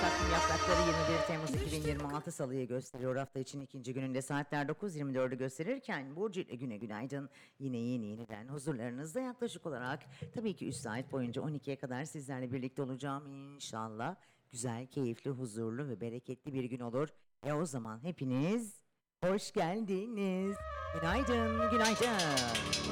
Takvim yaprakları 21 Temmuz 2026 Salı'yı gösteriyor. Hafta için ikinci gününde saatler 9.24'ü gösterirken Burcu ile Güne Günaydın yine yeniden huzurlarınızda yaklaşık olarak tabii ki 3 saat boyunca 12'ye kadar sizlerle birlikte olacağım inşallah. Güzel, keyifli, huzurlu ve bereketli bir gün olur. O zaman hepiniz hoş geldiniz. Günaydın, günaydın.